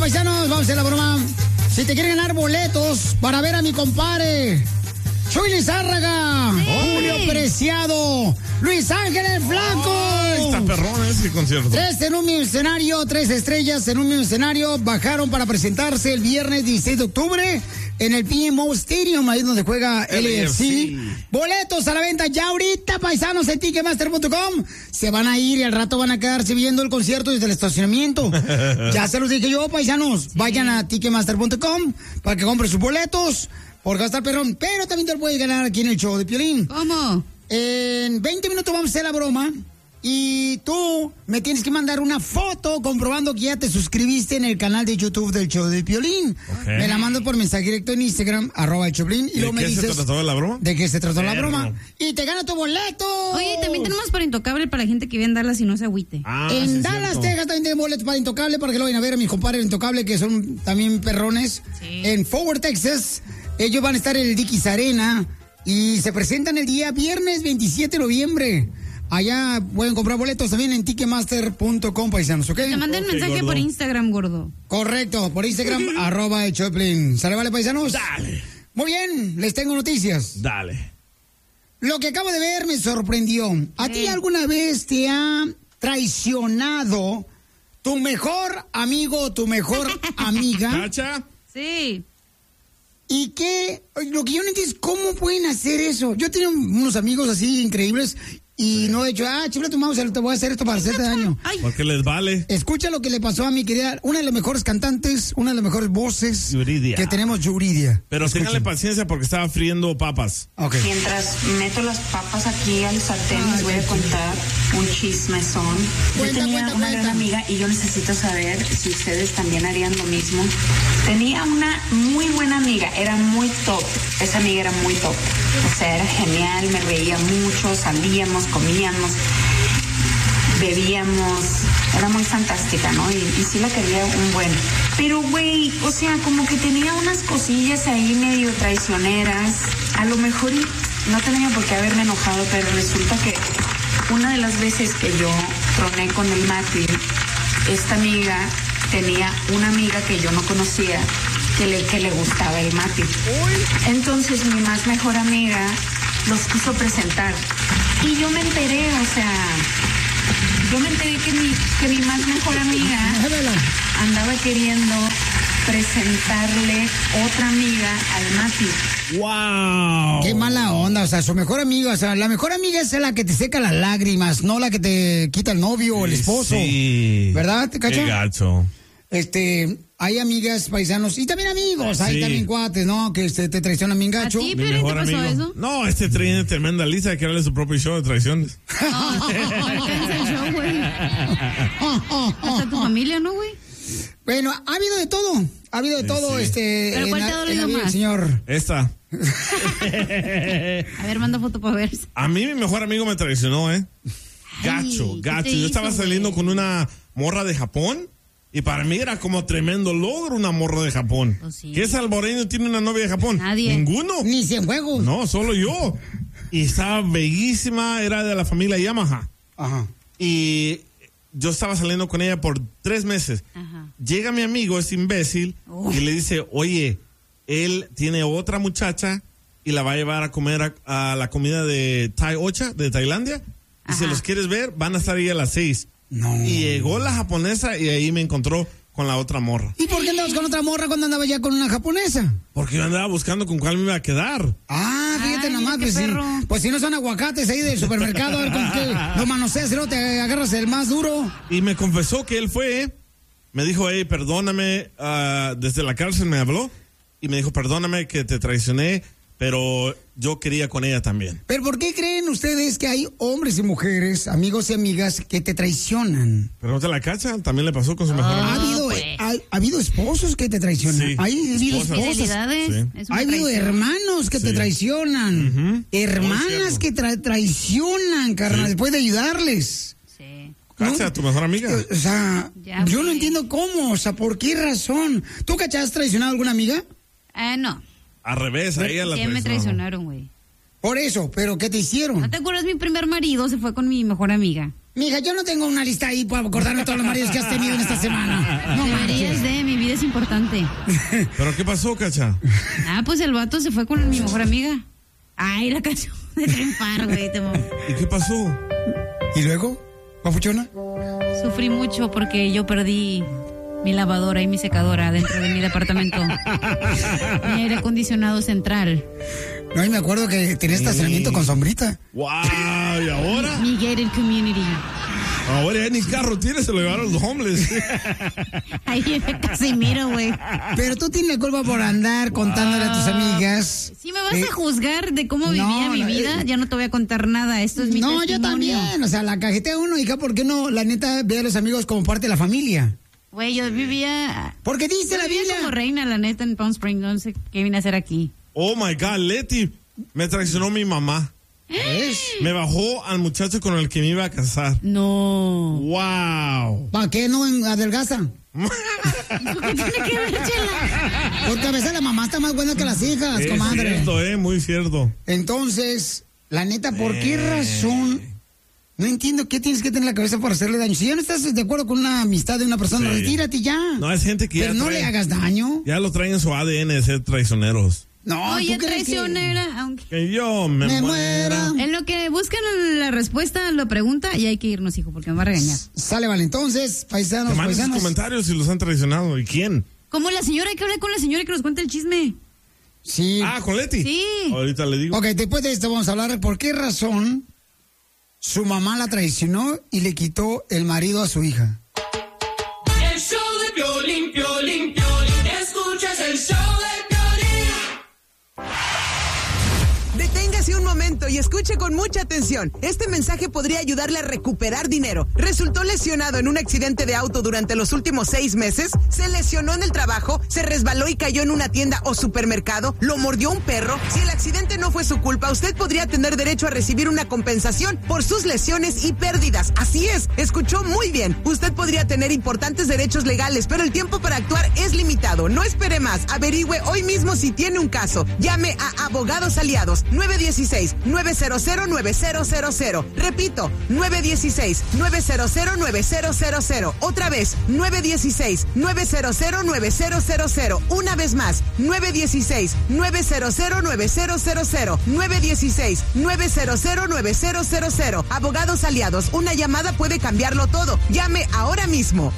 paisanos, vamos a hacer la broma. Si te quieren ganar boletos para ver a mi compadre Chuy Lizárraga, sí. Julio Preciado, Luis Ángel el Flaco. Está perrón ese concierto. 3 en un mismo escenario, 3 estrellas en un mismo escenario. Bajaron para presentarse el viernes 16 de octubre en el PMO Stadium, ahí donde juega LAFC. Boletos a la venta ya ahorita, paisanos, en Ticketmaster.com. Se van a ir y al rato van a quedarse viendo el concierto desde el estacionamiento. Ya se los dije yo, paisanos. Sí. Vayan a Ticketmaster.com para que compren sus boletos. Porque va a estar perrón, pero también te lo puedes ganar aquí en el show de Piolín. ¿Cómo? En 20 minutos vamos a hacer la broma. Y tú me tienes que mandar una foto comprobando que ya te suscribiste en el canal de YouTube del show de Piolín. Okay. Me la mando por mensaje directo en Instagram, @Choplin. Y luego me dices... ¿De qué se trató la broma? ¿De qué se trató la broma? Y te gana tu boleto. Oye, también tenemos para Intocable para la gente que vive en Dallas y no se agüite. En Dallas, Texas también tenemos boletos para Intocable para que lo vayan a ver a mis compadres Intocable, que son también perrones. Sí. En Forward, Texas, ellos van a estar en el Dickies Arena y se presentan el día viernes 27 de noviembre. Allá pueden comprar boletos también en Ticketmaster.com, paisanos, ¿ok? Te mandé un mensaje gordo. Por Instagram, gordo. Correcto, por Instagram, @Choplin. ¿Sale, vale, paisanos? Dale. Muy bien, les tengo noticias. Dale. Lo que acabo de ver me sorprendió. ¿A ti alguna vez te ha traicionado tu mejor amigo o tu mejor amiga? ¿Cacha? Sí. ¿Y qué? Lo que yo no entiendo es cómo pueden hacer eso. Yo tengo unos amigos así increíbles y no he dicho, chifla tu mouse, te voy a hacer esto para hacerte daño. Porque les vale. Escucha lo que le pasó a mi querida, una de las mejores cantantes, una de las mejores voces Yuridia. Que tenemos, Yuridia. Pero ténganle paciencia porque estaba friendo papas. Okay. Mientras meto las papas aquí al sartén, les voy a contar un chismezón. Yo tenía una gran amiga y yo necesito saber si ustedes también harían lo mismo. Tenía una muy buena amiga, era muy top. Esa amiga era muy top. O sea, era genial, me reía mucho, salíamos, comíamos, bebíamos, era muy fantástica, ¿no? Y sí la quería un buen. Pero, güey, o sea, como que tenía unas cosillas ahí medio traicioneras. A lo mejor no tenía por qué haberme enojado, pero resulta que una de las veces que yo troné con el Mati, esta amiga tenía una amiga que yo no conocía que le gustaba el Mati. Entonces mi más mejor amiga los quiso presentar. Y yo me enteré, que mi más mejor amiga andaba queriendo presentarle otra amiga al Mati. ¡Wow! ¡Qué mala onda! O sea, su mejor amiga, la mejor amiga es la que te seca las lágrimas, no la que te quita el novio o el esposo. Sí. ¿Verdad? ¿Te cachas? ¡Qué gacho! Hay amigas, paisanos, y también amigos, hay también cuates, ¿no? Que te traicionan bien gacho. ¿A ti, pero te pasó amigo. Eso? No, tiene tremenda lista de crearle su propio show de traiciones. Hasta tu familia, ¿no, güey? Bueno, ha habido de todo. Ha habido de todo, ¿Pero cuál te ha dolido más? Señor. Esta. A ver, manda foto para ver. A mí mi mejor amigo me traicionó, Gacho. Yo estaba saliendo con una morra de Japón. Y para mí era como tremendo logro una morra de Japón. Oh, sí. ¿Qué salvadoreño tiene una novia de Japón? Nadie. Ninguno. Ni Cienfuegos. No, solo yo. Y estaba bellísima, era de la familia Yamaha. Ajá. Y yo estaba saliendo con ella por 3 meses. Ajá. Llega mi amigo, ese imbécil, y le dice, oye, él tiene otra muchacha y la va a llevar a comer a la comida de Thai Ocha, de Tailandia. Y si los quieres ver, van a estar ahí a las 6. No. Y llegó la japonesa y ahí me encontró con la otra morra. ¿Y por qué andabas con otra morra cuando andaba ya con una japonesa? Porque yo andaba buscando con cuál me iba a quedar. Fíjate nomás, pues si no son aguacates ahí del supermercado, a ver con qué lo manoseas y luego te agarras el más duro. Y me confesó que él fue, me dijo, perdóname, desde la cárcel me habló y me dijo, perdóname que te traicioné, pero yo quería con ella también. ¿Pero por qué creen ustedes que hay hombres y mujeres, amigos y amigas, que te traicionan? Pregúntale a Cacha, también le pasó con su mejor amigo. ¿Ha habido esposos que te traicionan? Sí. Ha habido esposas. Sí. Ha habido hermanos que te traicionan. Hermanas que traicionan, carnal, después de ayudarles. Sí. Cacha, tu mejor amiga. O sea, yo no entiendo cómo, ¿por qué razón? ¿Tú, Cacha, has traicionado a alguna amiga? No. Al revés, a ella la traicionaron. Me traicionaron, güey. Por eso, ¿pero qué te hicieron? ¿No te acuerdas? Mi primer marido se fue con mi mejor amiga. Mija, yo no tengo una lista ahí para acordarme de todos los maridos que has tenido en esta semana. No deberías mi vida es es importante. ¿Pero qué pasó, Cacha? Pues el vato se fue con mi mejor amiga. Ay, la canción de triunfar, güey. ¿Y qué pasó? ¿Y luego? ¿Papuchona? Sufrí mucho porque yo perdí mi lavadora y mi secadora dentro de mi departamento. Mi aire acondicionado central. No, y me acuerdo que tenía estacionamiento con sombrita. ¡Wow! ¿Y ahora? Mi gated community. Ahora ya ni carro tiene, se lo llevaron los homeless. Ahí viene Casimiro, güey. Pero tú tienes la culpa por andar contándole a tus amigas. Si me vas a juzgar de cómo vivía mi vida, ya no te voy a contar nada. Esto es mi testimonio. No, yo también. O sea, la cajetea uno, hija, ¿por qué no? La neta, ve a los amigos como parte de la familia. Güey, yo vivía... Porque dice la Biblia como reina, la neta, en Palm Springs. No sé qué vine a hacer aquí. Oh, my God, Leti, me traicionó mi mamá. ¿Ves? Me bajó al muchacho con el que me iba a casar. No. Wow. ¿Para qué no adelgazan? ¿Qué tiene que ver, Chela? Porque a veces la mamá está más buena que las hijas, comadre. Es cierto, muy cierto. Entonces, la neta, ¿por qué razón? No entiendo qué tienes que tener en la cabeza para hacerle daño. Si ya no estás de acuerdo con una amistad de una persona, retírate ya. No, es gente que pero no le hagas daño. Ya lo traen en su ADN de ser traicioneros. No, oye, traicionera, aunque que yo me muera. En lo que buscan la respuesta, la pregunta, y hay que irnos, hijo, porque me va a regañar. Sale, vale, entonces, paisanos, manden sus comentarios si los han traicionado. ¿Y quién? Como la señora, hay que hablar con la señora que nos cuente el chisme. Sí. ¿Con Leti? Sí. Ahorita le digo. Ok, después de esto vamos a hablar de por qué razón su mamá la traicionó y le quitó el marido a su hija. El show de Piolín, Piolín, Piolín. Escuchas el show de Piolín. Deténgase un momento y escuche con mucha atención. Este mensaje podría ayudarle a recuperar dinero. ¿Resultó lesionado en un accidente de auto durante los últimos 6 meses? ¿Se lesionó en el trabajo? ¿Se resbaló y cayó en una tienda o supermercado? ¿Lo mordió un perro? Si el accidente no fue su culpa, usted podría tener derecho a recibir una compensación por sus lesiones y pérdidas. Así es, escuchó muy bien. Usted podría tener importantes derechos legales, pero el tiempo para actuar es limitado. No espere más. Averigüe hoy mismo si tiene un caso. Llame a Abogados Aliados 916-900-9000. Repito, 916-900-9000. Otra vez, 916-900-9000. Una vez más, 916-900-9000. 916-900-9000. Abogados Aliados, una llamada puede cambiarlo todo. Llame ahora mismo,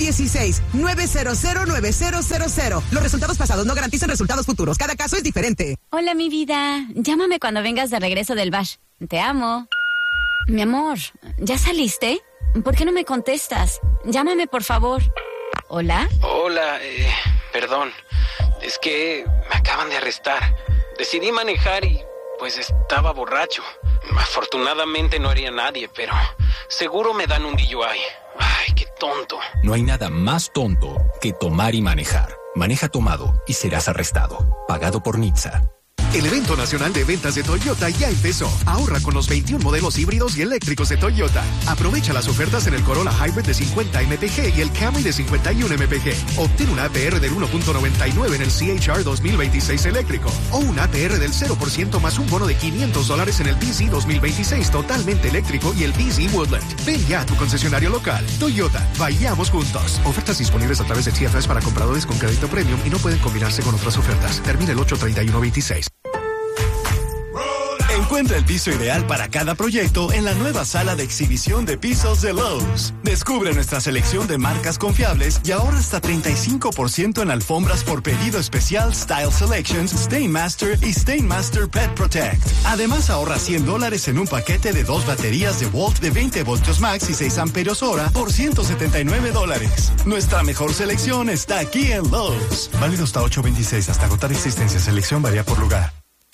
916-900-9000. Los resultados pasados no garantizan resultados futuros. Cada caso es diferente. Hola, mi vida. Llámame cuando vengas de regreso del bash. Te amo. Mi amor, ¿ya saliste? ¿Por qué no me contestas? Llámame, por favor. ¿Hola? Hola, perdón. Es que me acaban de arrestar. Decidí manejar y pues estaba borracho. Afortunadamente no haría nadie, pero seguro me dan un DUI. Ay, qué tonto. No hay nada más tonto que tomar y manejar. Maneja tomado y serás arrestado. Pagado por NHTSA. El evento nacional de ventas de Toyota ya empezó. Ahorra con los 21 modelos híbridos y eléctricos de Toyota. Aprovecha las ofertas en el Corolla Hybrid de 50 mpg y el Camry de 51 mpg. Obtén un APR del 1.99 en el CHR 2026 eléctrico o un APR del 0% más un bono de $500 en el BZ 2026 totalmente eléctrico y el BZ Woodland. Ven ya a tu concesionario local. Toyota, vayamos juntos. Ofertas disponibles a través de TFS para compradores con crédito premium y no pueden combinarse con otras ofertas. Termina el 8/31/26. Encuentra el piso ideal para cada proyecto en la nueva sala de exhibición de pisos de Lowe's. Descubre nuestra selección de marcas confiables y ahorra hasta 35% en alfombras por pedido especial Style Selections, Stainmaster y Stainmaster Pet Protect. Además, ahorra $100 en un paquete de 2 baterías de Volt de 20 voltios max y 6 amperios hora por $179. Nuestra mejor selección está aquí en Lowe's. Válido hasta 8/26. Hasta agotar existencia. Selección varía por lugar.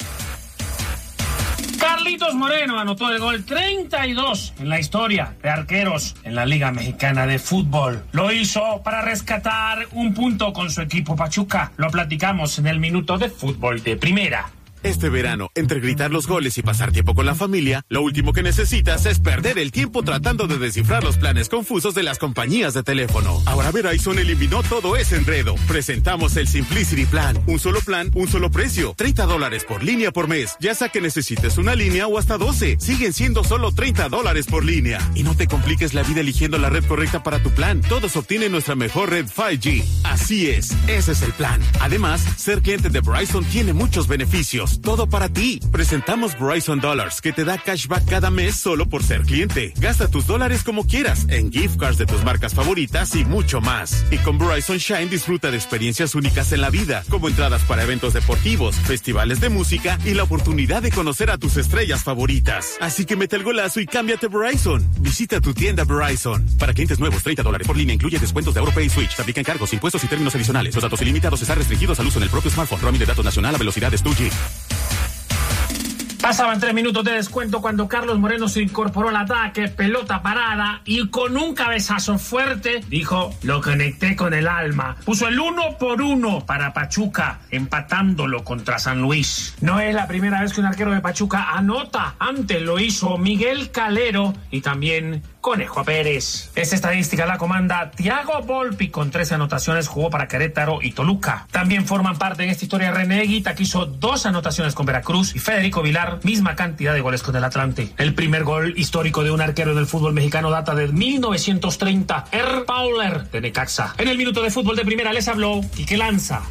Carlitos Moreno anotó el gol 32 en la historia de arqueros en la Liga Mexicana de Fútbol. Lo hizo para rescatar un punto con su equipo Pachuca. Lo platicamos en el Minuto de Fútbol de Primera. Este verano, entre gritar los goles y pasar tiempo con la familia, lo último que necesitas es perder el tiempo tratando de descifrar los planes confusos de las compañías de teléfono. Ahora Verizon eliminó todo ese enredo. Presentamos el Simplicity Plan. Un solo plan, un solo precio. $30 por línea por mes. Ya sea que necesites una línea o hasta 12. Siguen siendo solo $30 por línea. Y no te compliques la vida eligiendo la red correcta para tu plan. Todos obtienen nuestra mejor red 5G. Hasta Así es, ese es el plan. Además, ser cliente de Verizon tiene muchos beneficios. Todo para ti. Presentamos Verizon Dollars, que te da cashback cada mes solo por ser cliente. Gasta tus dólares como quieras, en gift cards de tus marcas favoritas y mucho más. Y con Verizon Shine disfruta de experiencias únicas en la vida, como entradas para eventos deportivos, festivales de música y la oportunidad de conocer a tus estrellas favoritas. Así que mete el golazo y cámbiate a Verizon. Visita tu tienda Verizon. Para clientes nuevos, $30 por línea, incluye descuentos de AuroPay y Switch. Se aplican cargos, impuestos y términos adicionales. Los datos ilimitados están restringidos al uso en el propio smartphone. Roaming de datos nacional a velocidades 2G. Pasaban 3 minutos de descuento cuando Carlos Moreno se incorporó al ataque, pelota parada y con un cabezazo fuerte dijo: lo conecté con el alma. Puso el 1-1 para Pachuca, empatándolo contra San Luis. No es la primera vez que un arquero de Pachuca anota. Antes lo hizo Miguel Calero y también Conejo Pérez. Esta estadística la comanda Thiago Volpi con 13 anotaciones, jugó para Querétaro y Toluca. También forman parte en esta historia René Guita, que hizo 2 anotaciones con Veracruz, y Federico Vilar, misma cantidad de goles con el Atlante. El primer gol histórico de un arquero en el fútbol mexicano data de 1930, Pauler de Necaxa. En el minuto de fútbol de primera les habló Quique Lanza.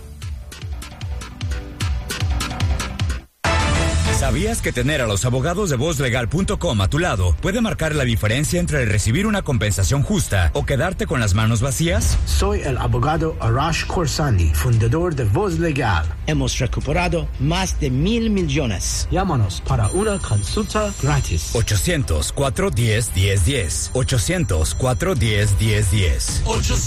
¿Sabías que tener a los abogados de VozLegal.com a tu lado puede marcar la diferencia entre recibir una compensación justa o quedarte con las manos vacías? Soy el abogado Arash Khorsandi, fundador de Voz Legal. Hemos recuperado más de 1,000 millones. Llámanos para una consulta gratis. 800-410-1010. 800-410-1010.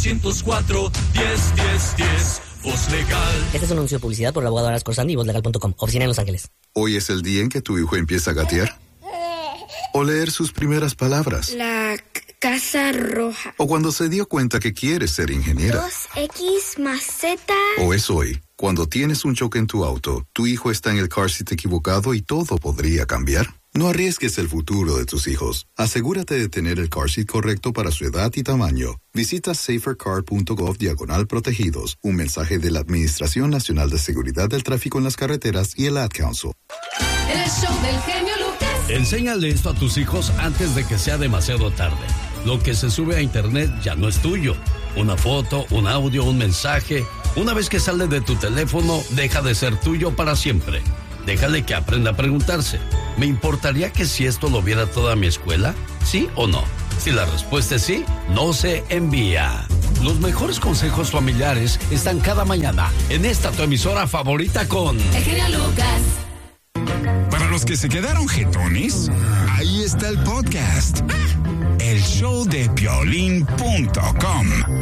800-410-1010. Voz Legal. Este es un anuncio de publicidad por el abogado Arash Khorsandi y VozLegal.com. Oficina en Los Ángeles. Hoy es el día en que tu hijo empieza a gatear. O leer sus primeras palabras. La casa roja. O cuando se dio cuenta que quiere ser ingeniera. 2X más Z. O es hoy, cuando tienes un choque en tu auto, tu hijo está en el car seat equivocado y todo podría cambiar. No arriesgues el futuro de tus hijos. Asegúrate de tener el car seat correcto para su edad y tamaño. Visita safercar.gov/protegidos. Un mensaje de la Administración Nacional de Seguridad del Tráfico en las Carreteras y el Ad Council. El show del genio Lucas. Enséñale esto a tus hijos antes de que sea demasiado tarde. Lo que se sube a internet ya no es tuyo. Una foto, un audio, un mensaje. Una vez que sale de tu teléfono, deja de ser tuyo para siempre. Déjale que aprenda a preguntarse: ¿me importaría que si esto lo viera toda mi escuela? ¿Sí o no? Si la respuesta es sí, no se envía. Los mejores consejos familiares están cada mañana en esta tu emisora favorita con El genio Lucas. Para los que se quedaron jetones, ahí está el podcast. El show de Piolín.com.